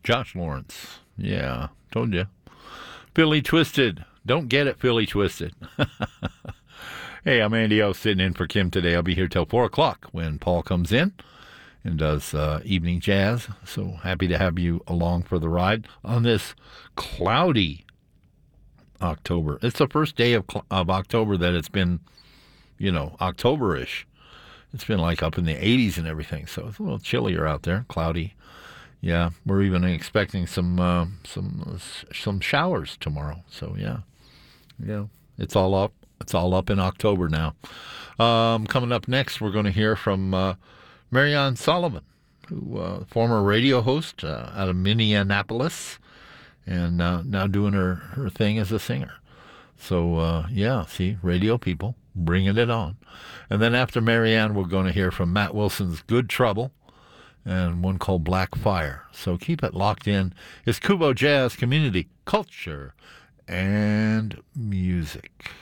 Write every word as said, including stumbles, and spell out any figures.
Josh Lawrence. Yeah, told you. Philly Twisted. Don't get it, Philly Twisted. Hey, I'm Andy O, sitting in for Kim today. I'll be here till four o'clock when Paul comes in and does uh, evening jazz. So happy to have you along for the ride on this cloudy October. It's the first day of, of October that it's been, you know, October-ish. It's been like up in the eighties and everything, so it's a little chillier out there, cloudy. Yeah, we're even expecting some uh, some some showers tomorrow. So yeah, yeah, it's all up. It's all up in October now. Um, coming up next, we're going to hear from uh, Marianne Sullivan, who uh, former radio host uh, out of Minneapolis, and uh, now doing her, her thing as a singer. So, uh, yeah, see, radio people, bringing it on. And then after Marianne, we're going to hear from Matt Wilson's Good Trouble and one called Black Fire. So keep it locked in. It's Kubo Jazz Community Culture and Music.